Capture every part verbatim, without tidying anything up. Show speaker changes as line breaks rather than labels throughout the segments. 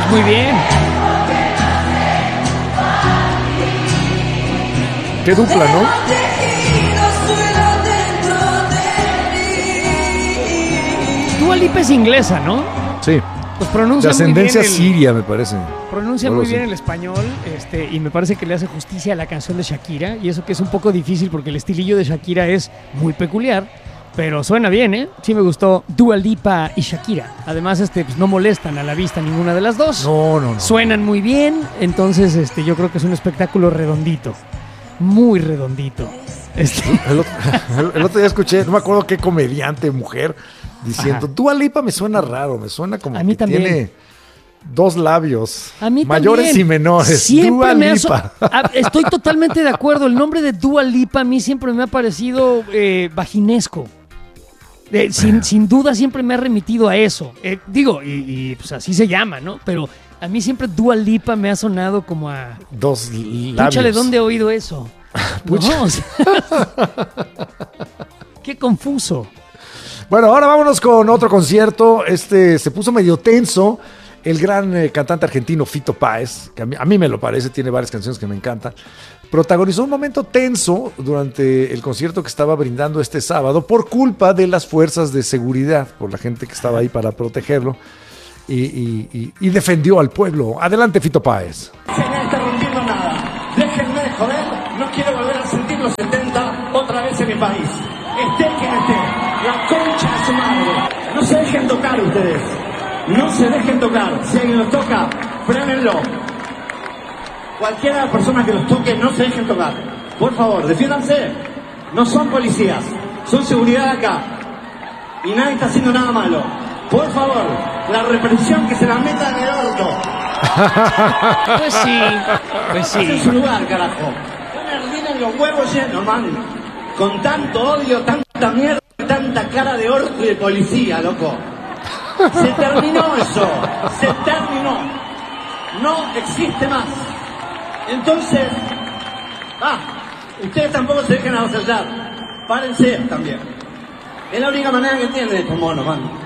muy bien.
Qué dupla, ¿no?
Dua Lipa es inglesa, ¿no?
Sí.
Pues pronuncia
De ascendencia
muy bien el,
siria, me parece.
Pronuncia
Algo
muy bien
así.
el español, este, y me parece que le hace justicia a la canción de Shakira, y eso que es un poco difícil porque el estilillo de Shakira es muy peculiar, pero suena bien, ¿eh? Sí me gustó Dua Lipa y Shakira. Además, este, pues no molestan a la vista ninguna de las dos.
No, no, no.
Suenan muy bien, entonces este, yo creo que es un espectáculo redondito. Muy redondito. Este,
El otro, el- el otro día escuché, no me acuerdo qué comediante mujer diciendo,
Ajá.
Dua Lipa me suena raro, me suena como
A mí
que
también.
tiene dos labios,
A mí
mayores
también.
y menores.
Siempre
Dua
me ha so-
Lipa.
Ah, estoy totalmente de acuerdo. El nombre de Dua Lipa a mí siempre me ha parecido eh, vaginesco. Eh, sin, sin duda siempre me ha remitido a eso. Eh, digo, y, y, pues así se llama, ¿no? Pero a mí siempre Dua Lipa me ha sonado como a...
Dos labios.
Púchale, ¿dónde he oído eso?
Pucha.
No, o sea, qué confuso.
Bueno, ahora vámonos con otro concierto. Este se puso medio tenso. El gran eh, cantante argentino Fito Páez, que a mí, a mí me lo parece, tiene varias canciones que me encantan, protagonizó un momento tenso durante el concierto que estaba brindando este sábado por culpa de las fuerzas de seguridad, por la gente que estaba ahí para protegerlo, y, y- y- y defendió al pueblo. Adelante, Fito Páez.
Se me está rompiendo nada. Déjenme de joder. No quiero volver a sentir los setenta otra vez en mi país. Esté quien esté. La concha de su madre. No se dejen tocar ustedes. No se dejen tocar. Si alguien los toca, frénenlo. Cualquiera de las personas que los toque, no se dejen tocar. Por favor, defiéndanse. No son policías. Son seguridad acá. Y nadie está haciendo nada malo. Por favor, la represión que se la meta en el orto.
Pues sí, pues
En
sí.
su lugar, carajo. Van a hervir en los huevos llenos, man. Con tanto odio, tanta mierda, tanta cara de orto y de policía, loco. Se terminó eso. Se terminó. No existe más. Entonces, ah, ustedes tampoco se dejen avasallar. Párense también. Es la única manera que tienen estos monos, man.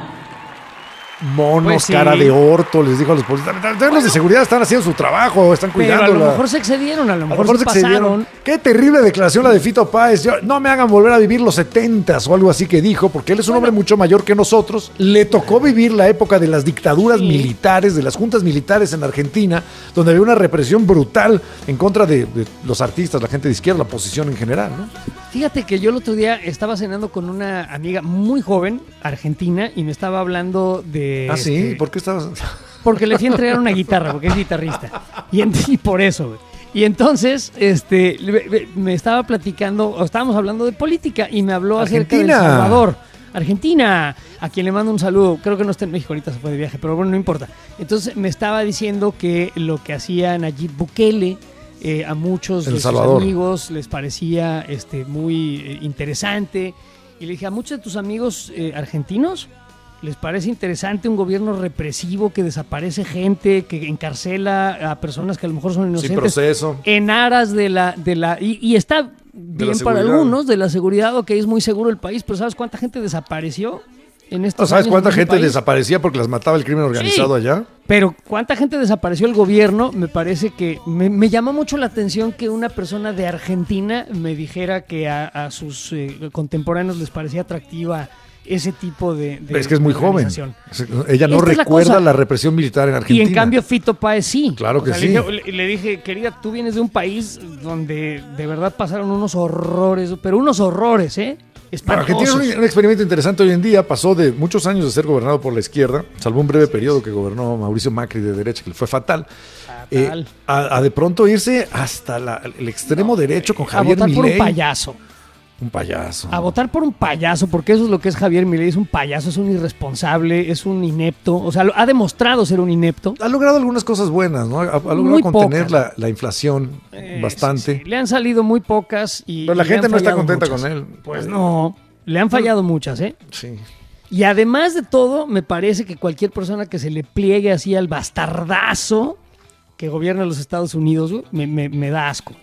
Monos,
Pues sí.
cara de orto, les dijo a los policías. También los de seguridad están haciendo su trabajo, están
Pero a
cuidando.
lo mejor se excedieron, a lo
A lo
mejor,
mejor
se
se excedieron.
pasaron.
Qué terrible declaración la de Fito Páez. Yo- no me hagan volver a vivir los setentas o algo así que dijo, porque él es un hombre mucho mayor que nosotros. Le tocó vivir la época de las dictaduras
Sí.
militares, de las juntas militares en Argentina, donde había una represión brutal en contra de, de los artistas, la gente de izquierda, la oposición en general, ¿no?
Fíjate que yo el otro día estaba cenando con una amiga muy joven, argentina, y me estaba hablando de...
Ah, sí,
este,
¿por qué estabas...?
porque le fui a entregar una guitarra, porque es guitarrista. Y, en- y por eso, güey. Y entonces, este, le- le- me estaba platicando, o estábamos hablando de política, y me habló acerca de El
Argentina.
Salvador. Argentina, a quien le mando un saludo. Creo que no está en México, ahorita se fue de viaje, pero bueno, no importa. Entonces me estaba diciendo que lo que hacía Nayib Bukele, eh, a muchos
El
de sus
Salvador.
amigos les parecía este, muy eh, interesante. Y le dije, a muchos de tus amigos eh, argentinos les parece interesante un gobierno represivo que desaparece gente, que encarcela a personas que a lo mejor son
Sin
inocentes
proceso.
en aras de la... De la y, y está bien para
seguridad.
algunos, de la seguridad, ok, es muy seguro el país, pero ¿sabes cuánta gente desapareció en estos
¿No sabes
años
cuánta
en ese
gente
país?
desaparecía porque las mataba el crimen organizado
Sí.
allá?
Pero cuánta gente desapareció el gobierno, me parece que me, me llamó mucho la atención que una persona de Argentina me dijera que a, a sus eh, contemporáneos les parecía atractiva ese tipo de, de
Es que es muy joven.
organización.
Ella no
Esta es la
recuerda
cosa.
la represión militar en
Y
Argentina.
en cambio Fito Páez sí.
Claro que
O sea,
sí.
Le dije, le- le dije, querida, tú vienes de un país donde de verdad pasaron unos horrores, pero unos horrores, ¿eh?
Bueno, Argentina es
Espantosos.
un, un experimento interesante hoy en día. Pasó de muchos años de ser gobernado por la izquierda, salvo un breve periodo que gobernó Mauricio Macri de derecha, que le fue fatal,
Fatal.
eh, a, a de pronto irse hasta la- el extremo derecho con
A
Javier
votar por un
Milei.
payaso.
Un payaso.
A votar por un payaso, porque eso es lo que es Javier Milei, es un payaso, es un irresponsable, es un inepto, o sea, lo- ha demostrado ser un inepto.
Ha logrado algunas cosas buenas, ¿no? Ha, ha logrado
Muy
contener
pocas.
la, la inflación
Eh,
bastante.
sí, sí, le han salido muy pocas y...
Pero la
y le
gente
han
no está
fallado
contenta
muchas.
con él.
Pues no, le han fallado muchas, ¿eh?
Sí.
Y además de todo, me parece que cualquier persona que se le pliegue así al bastardazo que gobierna los Estados Unidos, güey, me, me- me da asco.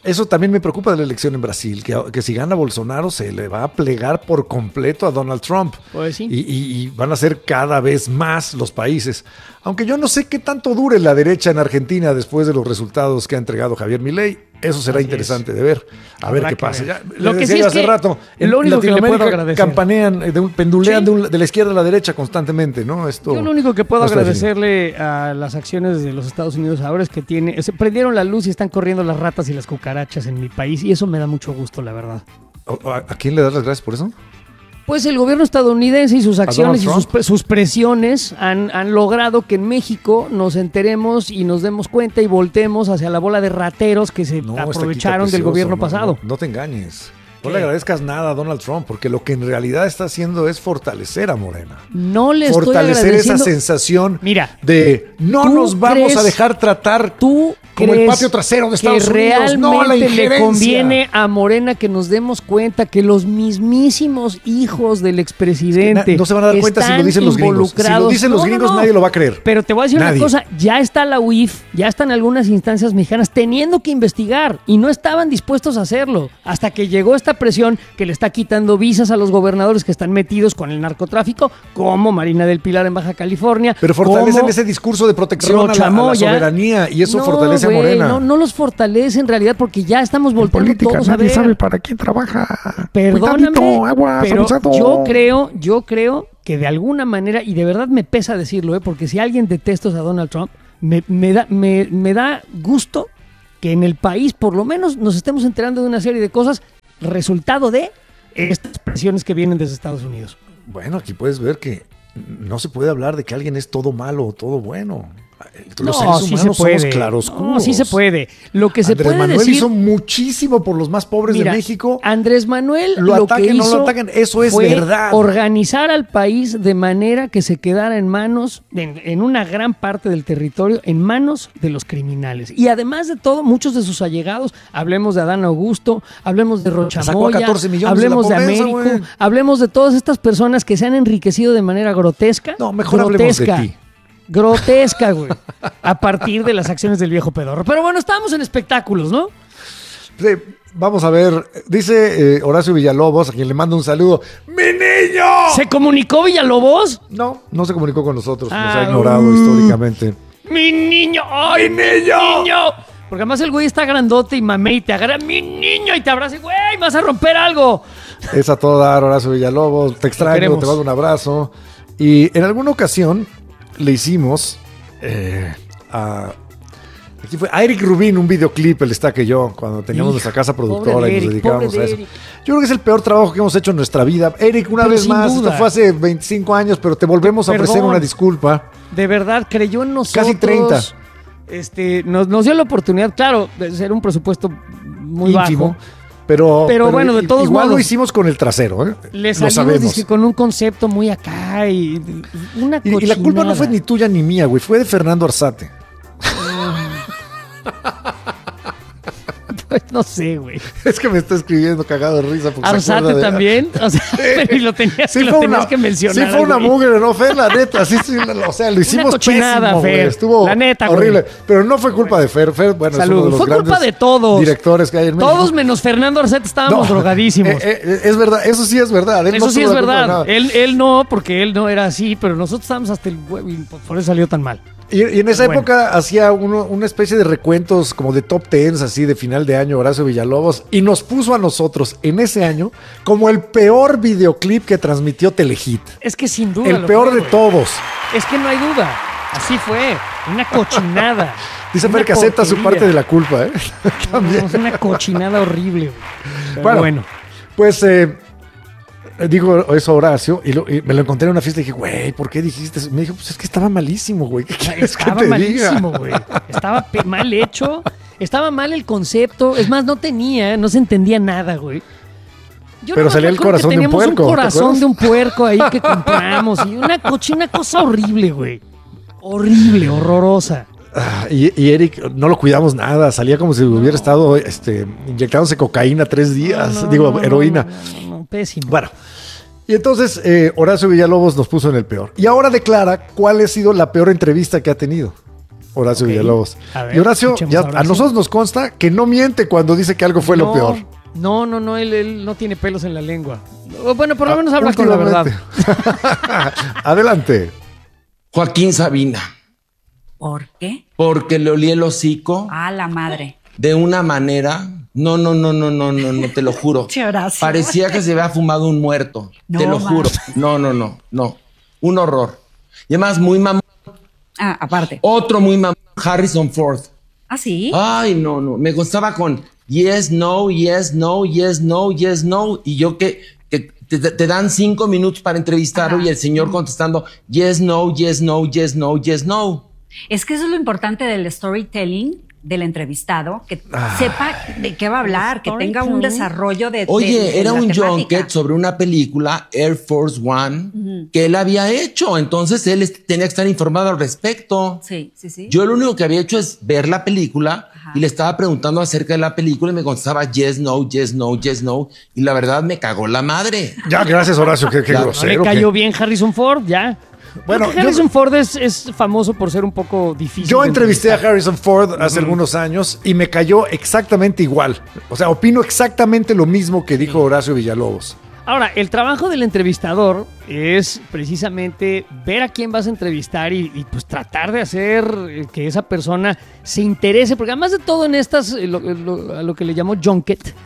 Eso también me preocupa de la elección en Brasil, que, que si gana Bolsonaro se le va a plegar por completo a Donald Trump.
Pues sí.
Y, y, y van a ser cada vez más los países. Aunque yo no sé qué tanto dure la derecha en Argentina después de los resultados que ha entregado Javier Milei. Eso será
Así
interesante
es.
de ver. A
Habrá
ver qué
que
pasa.
ver.
Ya,
Lo
les
que sí
decía
es
hace
que
rato, en
lo único que le puedo
Latinoamérica
agradecer.
campanean, eh, de un- pendulean
Sí.
de, un- de la izquierda a la derecha constantemente, ¿no? Esto
Yo lo único que puedo
no está definido.
agradecerle a las acciones de los Estados Unidos ahora es que tiene, se prendieron la luz y están corriendo las ratas y las cucarachas en mi país y eso me da mucho gusto, la verdad.
¿A, a quién le das las gracias por eso?
Pues el gobierno estadounidense y sus acciones y
Donald
sus, pre- sus presiones han, han logrado que en México nos enteremos y nos demos cuenta y voltemos hacia la bola de rateros que se
No, está
aprovecharon
quita
del
precioso,
gobierno
no,
pasado.
No, no te engañes. No
¿Qué?
le agradezcas nada a Donald Trump, porque lo que en realidad está haciendo es fortalecer a Morena.
No le estoy
Fortalecer esa
agradeciendo.
sensación
Mira,
de no
¿tú
nos vamos
crees-
a dejar tratar
¿Tú
como el
crees
patio trasero de Estados
que
Unidos?
realmente
No a la
le
injerencia.
conviene a Morena que nos demos cuenta que los mismísimos hijos del expresidente
Na- no se van a dar cuenta si lo
están
dicen los gringos. Si lo
involucrados?
dicen los
No, no,
gringos,
no.
nadie lo va a creer.
Pero te voy a decir
Nadie.
una cosa, ya está la U I F, ya están algunas instancias mexicanas teniendo que investigar y no estaban dispuestos a hacerlo hasta que llegó esta presión que le está quitando visas a los gobernadores que están metidos con el narcotráfico, como Marina del Pilar en Baja California.
Pero fortalecen
como
ese discurso de protección a la, a la
Rochamoya.
soberanía y eso
No,
fortalece
güey,
a Morena.
No, no los fortalece en realidad porque ya estamos volteando todos a ver.
para quién trabaja.
Perdóname,
Cuidadito, aguas,
pero
abusado.
yo creo, yo creo que de alguna manera, y de verdad me pesa decirlo, ¿eh? Porque si alguien detesta a Donald Trump, me, me, da, me, me da gusto que en el país por lo menos nos estemos enterando de una serie de cosas resultado de estas presiones que vienen desde Estados Unidos.
Bueno, aquí puedes ver que no se puede hablar de que alguien es todo malo o todo bueno. Los
No,
seres
sí
humanos
se puede.
somos claroscuros.
No, sí se puede. Lo que se
Andrés
puede
Manuel
decir...
hizo muchísimo por los más pobres
Mira,
de México.
Andrés Manuel
Lo
lo,
ataquen,
que
no
hizo
lo ataquen, eso es
fue
verdad.
organizar al país de manera que se quedara en manos, en, en una gran parte del territorio, en manos de los criminales. Y además de todo, muchos de sus allegados, hablemos de Adán Augusto, hablemos de
Sacó a
Rochamoya,
catorce millones de la
hablemos de,
pobreza,
Américo,
güey.
hablemos de todas estas personas que se han enriquecido de manera grotesca.
No, mejor hablemos de
grotesca.
ti.
Grotesca, güey. A partir de las acciones del viejo pedorro. Pero bueno, estábamos en espectáculos, ¿no?
Sí, vamos a ver. Dice eh, Horacio Villalobos, a quien le mando un saludo. ¡Mi niño!
¿Se comunicó Villalobos?
No, no se comunicó con nosotros. Nos
Ah,
ha ignorado
uh.
históricamente.
¡Mi niño! ¡Ay,
¡Mi niño!
Porque además el güey está grandote y mamé y te agarra ¡mi niño! Y te abraza y güey, me vas a romper algo.
Es a todo dar, Horacio Villalobos. Te extraño,
queremos.
te mando un abrazo. Y en alguna ocasión le hicimos eh, a... Aquí fue a Eric Rubin un videoclip, el está que yo, cuando teníamos
Hija,
nuestra casa
pobre
productora
de
y nos
Eric,
dedicábamos
pobre
a
de
eso.
Eric.
Yo creo que es el peor trabajo que hemos hecho en nuestra vida. Eric, una
Pero
vez
sin
más,
duda.
esto fue hace veinticinco años, pero te volvemos a ofrecer
Perdón.
una disculpa.
De verdad, creyó en nosotros.
Casi treinta.
Este, nos, nos dio la oportunidad, claro, de ser un presupuesto muy
Ínfimo.
bajo.
Pero,
Pero bueno, de
i-
todos
igual
modos.
lo hicimos con el trasero, ¿eh?
Le
Lo
salimos
sabemos.
dizque, con un concepto muy acá y una
Y, y la culpa no
cochinada.
fue ni tuya ni mía, güey. Fue de Fernando Arzate.
Pues no sé, güey.
Es que me está escribiendo cagado de risa. porque se
Arzate
acuerda de-
también. O sea, pero y lo tenías,
Sí
lo
fue,
tenías
una,
que mencionar.
sí fue una
güey.
mugre, ¿no, Fer? La neta, sí, sí, o sea, lo hicimos
cochinada,
pésimo, güey.
Fer.
Estuvo
La neta, güey.
horrible. Pero no fue culpa de Fer. Fer, bueno, es uno
Salud.
de los
Fue culpa
grandes
de todos.
directores que hay en México.
Todos menos Fernando Arzate estábamos
No,
drogadísimos.
eh, eh, es verdad, eso sí es verdad. Él
Eso
no
sí
tuvo
es
la culpa de nada.
verdad. Él, él no, porque él no era así, pero nosotros estábamos hasta el huevo y por eso salió tan mal.
Y, y en esa
Bueno.
época hacía uno- una especie de recuentos como de top tens así de final de año, Horacio Villalobos, y nos puso a nosotros en ese año como el peor videoclip que transmitió Telehit.
Es que sin duda.
El
lo
peor
fue,
de
güey.
todos.
Es que no hay duda. Así fue. Una cochinada.
Dice
Una
Fer que acepta su
porquería.
parte de la culpa, ¿eh?
No, no, es una cochinada horrible, güey. Pero
Bueno,
bueno.
Pues eh, digo eso a Horacio y, lo- y me lo encontré en una fiesta y dije, güey, ¿por qué dijiste eso? Me dijo, pues es que estaba malísimo, güey. ¿Qué quieres que
Estaba
te
malísimo,
diga?
güey. Estaba pe- mal hecho. Estaba mal el concepto. Es más, no tenía, no se entendía nada, güey. Yo
Pero
nomás
salía
me
el
acuerdo que
corazón de un
teníamos
puerco, ¿te
un corazón
acuerdas?
de un puerco ahí que compramos. Y una cochina cosa horrible, güey. Horrible, horrorosa.
Ah, y, y Eric, no lo cuidamos nada. Salía como si hubiera estado este, inyectándose cocaína tres días.
No, no,
digo,
no, no,
heroína.
no, no, no, pésimo.
Bueno, y entonces eh, Horacio Villalobos nos puso en el peor. Y ahora declara cuál ha sido la peor entrevista que ha tenido. Horacio
Ok.
Villalobos.
A ver,
Y Horacio,
escuchemos
ya
a
a
Horacio.
nosotros nos consta que no miente cuando dice que algo fue lo
No,
peor.
No, no, no, él, él no tiene pelos en la lengua. O Bueno, por lo
Ah,
menos habla con la verdad.
últimamente. Adelante.
Joaquín Sabina,
¿Por qué?
porque le olí el hocico
A la madre.
de una manera. No, no, no, no, no, no, no, te lo juro.
Sí, Horacio.
Parecía que se había fumado un muerto.
No,
te lo
ma.
juro. No, no, no, no. Un horror. Y además, muy mamón.
Ah, aparte.
Otro muy mamón, Harrison Ford.
¿Ah, sí?
Ay, no, no. Me gustaba con yes, no, yes, no, yes, no, yes, no. Y yo que, que te, te dan cinco minutos para entrevistarlo
Ajá.
y el señor contestando yes, no, yes, no, yes, no, yes, no.
Es que eso es lo importante del storytelling del entrevistado, que
Ah.
sepa de qué va a hablar, que tenga un desarrollo de.
Oye,
de- de
era
la
un
temática.
junket sobre una película, Air Force One, que él había hecho. Entonces él est- tenía que estar informado al respecto.
Sí, sí, sí.
Yo lo único que había hecho es ver la película
Ajá.
y le estaba preguntando acerca de la película y me contestaba yes, no, yes, no, yes, no. Y la verdad me cagó la madre.
Ya, gracias, Horacio. Qué, qué
Ya, no
No le
grosero.
cayó
qué-
bien Harrison Ford, ya.
Bueno,
Creo que Harrison
yo-
Ford es, es famoso por ser un poco difícil.
Yo
de
entrevisté a
entrevistar.
Harrison Ford hace algunos años y me cayó exactamente igual. O sea, opino exactamente lo mismo que dijo Horacio Villalobos.
Ahora, el trabajo del entrevistador es precisamente ver a quién vas a entrevistar y, y, pues tratar de hacer eh, que esa persona se interese, porque además de todo en estas, eh, lo, lo- a lo que le llamó junket,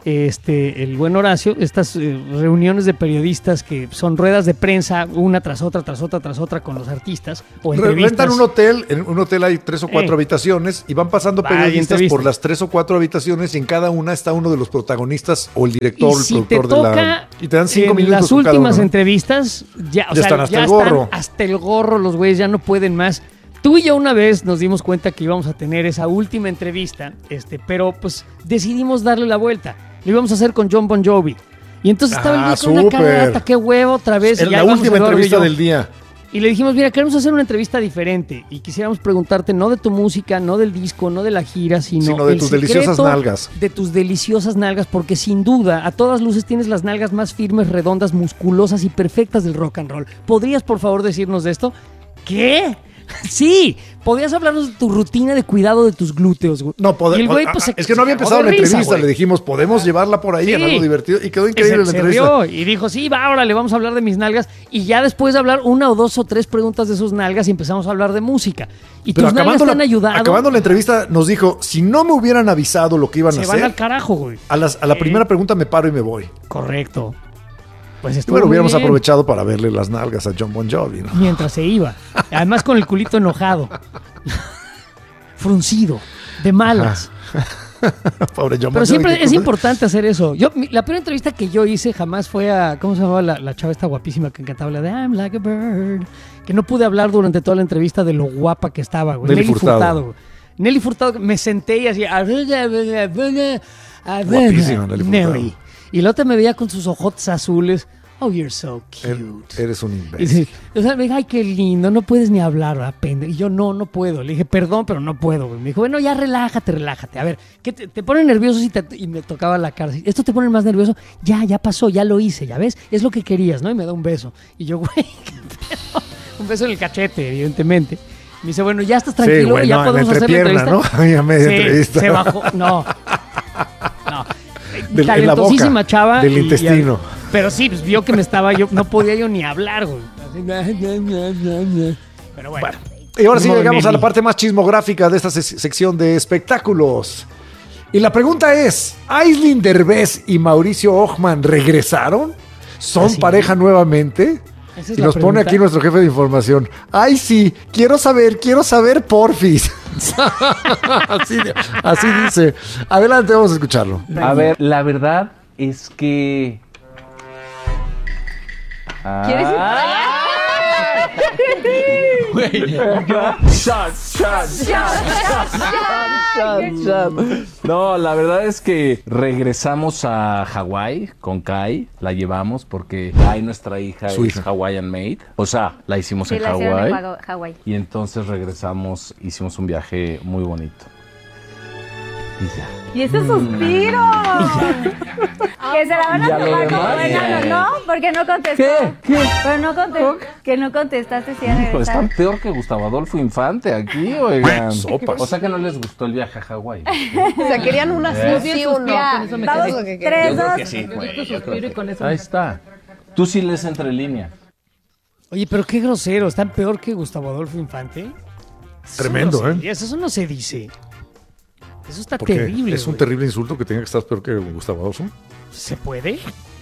este, el buen Horacio, estas eh, reuniones de periodistas que son ruedas de prensa una tras otra, tras otra, tras otra con los artistas o
Re-
entrevistas.
Rentan un hotel, en un hotel hay tres o cuatro
Eh.
habitaciones y van pasando
Vaya,
periodistas
entrevista.
por las tres o cuatro habitaciones y en cada una está uno de los protagonistas o el director,
Y
el
si te
productor de
toca
la... Y te dan cinco
en
minutos
las
con cada
últimas
uno, ¿no?
entrevistas, ya, o
Ya
sea,
están hasta
ya
el
están
gorro.
hasta el gorro, los güeyes ya no pueden más. Tú y yo una vez nos dimos cuenta que íbamos a tener esa última entrevista, este, pero pues decidimos darle la vuelta. Lo íbamos a hacer con John Bon Jovi. Y entonces estaba el
Ah,
güey con una
súper.
carata, qué huevo otra vez. y
En
ya
la
íbamos
última
Eduardo y
entrevista
yo.
del día.
Y le dijimos, mira, queremos hacer una entrevista diferente y quisiéramos preguntarte no de tu música, no del disco, no de la gira, sino,
Sino de
el
tus deliciosas
secreto
nalgas.
De tus deliciosas nalgas, porque sin duda, a todas luces tienes las nalgas más firmes, redondas, musculosas y perfectas del rock and roll. ¿Podrías, por favor, decirnos de esto? ¿Qué? Sí, podrías hablarnos de tu rutina de cuidado de tus glúteos. güey.
No,
Y
podemos.
el güey, pues, se-
es que no había
se cagó
empezado
de
la
risa,
entrevista.
güey.
Le dijimos, podemos llevarla por ahí
Sí.
en algo divertido. Y quedó
Que
increíble
se,
la
se
entrevista.
rió y dijo, sí, va, ahora le vamos a hablar de mis nalgas. Y ya después de hablar una o dos o tres preguntas de sus nalgas, y empezamos a hablar de música. Y
Pero
tus nalgas
acabando
te han
la,
ayudado.
acabando la entrevista, nos dijo: si no me hubieran avisado lo que iban a
se van
hacer,
al carajo, güey.
a, las- a la
Sí.
primera pregunta me paro y me voy.
Correcto. Pues
Y
estuvo
bueno,
muy
hubiéramos
bien.
aprovechado para verle las nalgas a John Bon Jovi, ¿no?
Mientras se iba. Además con el culito enojado. Fruncido. De malas.
Pobre John Bon
Pero
Jovi,
siempre
qué
es
cosa.
importante hacer eso. Yo, mi- la primera entrevista que yo hice jamás fue a, ¿cómo se llamaba la, la chava esta guapísima que cantaba la de I'm like a bird? Que no pude hablar durante toda la entrevista de lo guapa que estaba, güey.
Nelly Furtado.
güey. Nelly Furtado, me senté y así.
Guapísima, Nelly Furtado.
Y la otra me veía con sus ojotes azules. Oh, you're so cute.
Er- Eres un
Y
imbécil.
dice, o sea, me dijo, ay, qué lindo, no puedes ni hablar, ¿verdad, pendejo? Y yo, no, no puedo. Le dije, perdón, pero no puedo, güey. Me dijo, bueno, ya relájate, relájate. A ver, ¿qué te, te pone nervioso si te, y me tocaba la cara? ¿Esto te pone más nervioso? Ya, ya pasó, ya lo hice, ¿ya ves? Es lo que querías, ¿no? Y me da un beso. Y yo, güey, ¿qué pedo? Un beso en el cachete, evidentemente. Me dice, bueno, ya estás tranquilo,
Sí, güey,
ya
no, en la
podemos hacer la
entrepierna,
entrevista.
¿no? Ahí a media
Sí,
entrevista.
se bajó, no. No.
Del- en la
Talentosísima
boca,
chava.
del
y- y-
intestino.
pero sí, pues vio que me estaba yo, no podía yo ni hablar, güey. Así, Pero bueno.
Y ahora sí
Ni modo,
llegamos a
Nelly.
la parte más chismográfica de esta se- sección de espectáculos. Y la pregunta es, ¿Aislinn Derbez y Mauricio Ochman regresaron? ¿Son
Así
pareja nuevamente?
Esa es
Y
la
nos pone
pregunta.
aquí nuestro jefe de información. Ay, sí, quiero saber, quiero saber, porfis. así, así dice. Adelante, vamos a escucharlo.
A ver, la verdad es que.
¿Quieres ir para allá?
Shots, shots, shots, shots. No, la verdad es que regresamos a Hawái con Kai, la llevamos porque Kai, nuestra hija,
Su
es
hija.
Hawaiian Made. O sea, la hicimos
Sí,
en
la hicieron en
Hawái.
Hawa- Hawái.
Y entonces regresamos, hicimos un viaje muy bonito. Y ya.
Y ese suspiro. Que se la van a
Ya lo
tomar como
demás,
enano, ¿no? Porque no contestó.
¿Qué? ¿Qué?
Pero no contestó. Que no contestaste si iba a
Hijo,
regresar.
están peor que Gustavo Adolfo Infante aquí, oigan.
Sopas.
O sea que no les gustó el viaje a Hawái.
O sea, querían una sí, sí o no.
Ya,
Con eso me
vamos,
quedé. Lo que
tres,
quería.
dos.
que sí, güey.
Ahí está. Tú sí lees entre líneas.
Oye, pero qué grosero, están peor que Gustavo Adolfo Infante. Eso
Tremendo,
no se
¿eh?
dice, Eso no se dice. Eso está
Porque
terrible.
es un
güey.
terrible insulto que tenga que estar peor que Gustavo Adolfo.
¿Se puede?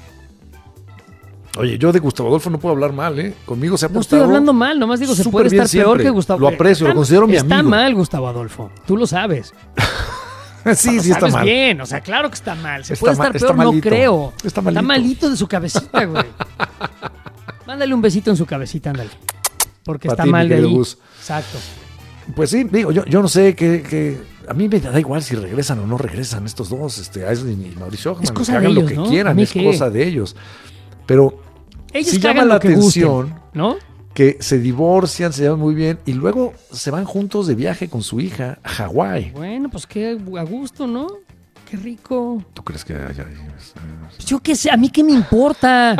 Oye, yo de Gustavo Adolfo no puedo hablar mal, ¿eh? Conmigo se ha
No
portado
estoy hablando mal, nomás digo, se
súper
puede
bien
estar peor
siempre.
que Gustavo.
Lo aprecio,
Está-
lo considero mi
Está
amigo.
mal Gustavo Adolfo, tú lo sabes.
sí,
Lo
sí está
sabes
mal.
bien, o sea, claro que está mal. Se
Está
puede
mal-
estar
está
peor,
malito.
no creo.
Está malito.
malito de su cabecita, güey. Mándale un besito en su cabecita, ándale. Porque
Pa'
está
ti, mi
mal de
querido
ahí.
Gus.
Exacto.
Pues sí, digo, yo, yo no sé qué, qué- a mí me da igual si regresan o no regresan estos dos, este, Aislinn y Mauricio Ockman,
Es cosa
que
de
hagan
ellos,
lo que
¿no? ¿A
quieran,
mí
es
qué?
cosa de ellos. Pero
Ellos
sí
que
llama
hagan
la
lo que gusten,
atención
¿no?
que se divorcian, se llevan muy bien y luego se van juntos de viaje con su hija a Hawái.
Bueno, pues qué a gusto, ¿no? Qué rico.
¿Tú crees que haya-
Pues yo qué sé, a mí qué me importa.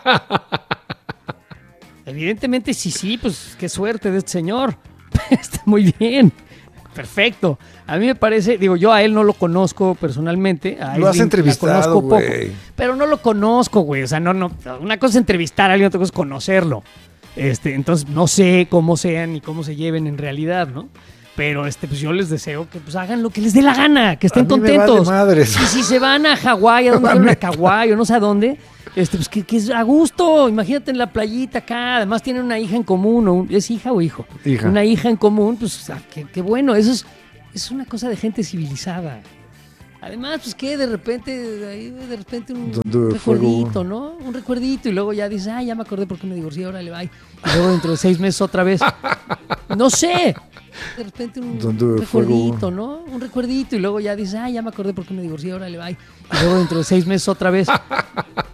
Evidentemente, sí, sí, pues qué suerte de este señor. Está muy bien. Perfecto. A mí me parece, digo, yo a él no lo conozco personalmente. A
Lo has
Aislinn la
entrevistado,
conozco poco,
güey.
pero no lo conozco, güey. O sea, no, no. Una cosa es entrevistar a alguien, otra cosa es conocerlo. Este, entonces no sé cómo sean ni cómo se lleven en realidad, ¿no? Pero este, pues yo les deseo que pues hagan lo que les dé la gana, que estén
A mí me vale
contentos.
madres.
Y si se van a Hawái, a donde fueron a Hawái o no sé a dónde, este, pues que, que es a gusto. Imagínate en la playita acá. Además tienen una hija en común. O un- ¿Es hija o hijo?
Hija.
Una hija en común, pues ah, qué, qué bueno. Eso es, es una cosa de gente civilizada. Además, pues que de repente, de ahí, de repente un,
Donde
un
fuego.
recuerdito, ¿no? Un recuerdito y luego ya dices, ah, ya me acordé por qué me divorcié, órale, bye. Y luego dentro de seis meses otra vez. No sé. De repente un
Donde
recuerdito,
fuego.
¿no? Un recuerdito y luego ya dices, ah, ya me acordé por qué me divorcié, órale, bye. Y luego dentro de seis meses otra vez.